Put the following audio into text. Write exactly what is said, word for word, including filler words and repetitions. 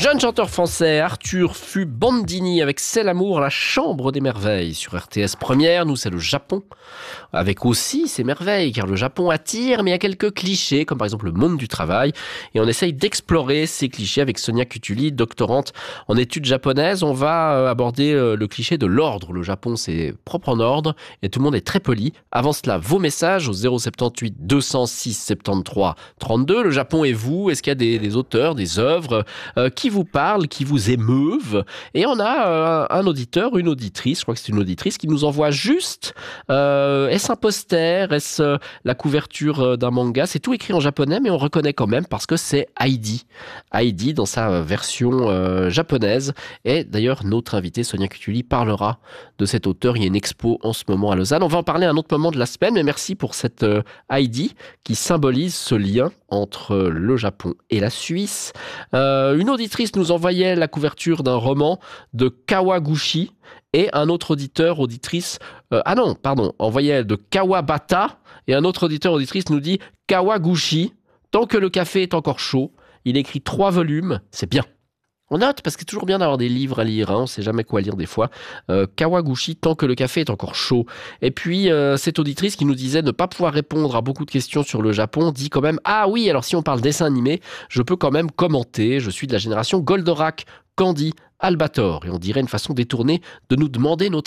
Jeune chanteur français, Arthur Fu Bandini avec C'est l'amour, la chambre des merveilles. Sur R T S Première, nous c'est le Japon. Avec aussi ses merveilles, car le Japon attire, mais il y a quelques clichés, comme par exemple le monde du travail. Et on essaye d'explorer ces clichés avec Sonia Cutuli, doctorante en études japonaises. On va aborder le cliché de l'ordre. Le Japon, c'est propre en ordre et tout le monde est très poli. Avant cela, vos messages au zéro sept-huit deux cent six soixante-treize trente-deux. Le Japon et vous, est-ce qu'il y a des, des auteurs, des œuvres euh, qui vous parlent, qui vous émeuvent? Et on a euh, un auditeur, une auditrice, je crois que c'est une auditrice, qui nous envoie juste, euh, est-ce un poster, est-ce euh, la couverture d'un manga? C'est tout écrit en japonais, mais on reconnaît quand même parce que c'est Heidi. Heidi dans sa version euh, japonaise. Et d'ailleurs, notre invitée, Sonia Cutuli, parlera de cet auteur. Il y a une expo en ce moment à Lausanne. On va en parler à un autre moment de la semaine, mais merci pour cette euh, Heidi qui symbolise ce lien entre le Japon et la Suisse. Euh, une auditrice nous envoyait la couverture d'un roman de Kawaguchi et un autre auditeur, auditrice, euh, ah non, pardon, envoyait de Kawabata et un autre auditeur, auditrice nous dit Kawaguchi, tant que le café est encore chaud. Il écrit trois volumes, c'est bien. On note parce que c'est toujours bien d'avoir des livres à lire, hein, on ne sait jamais quoi lire des fois. Euh, Kawaguchi, tant que le café est encore chaud. Et puis, euh, cette auditrice qui nous disait ne pas pouvoir répondre à beaucoup de questions sur le Japon, dit quand même « Ah oui, alors si on parle dessin animé, je peux quand même commenter. Je suis de la génération Goldorak, Candy, Albator. » Et on dirait une façon détournée de nous demander nos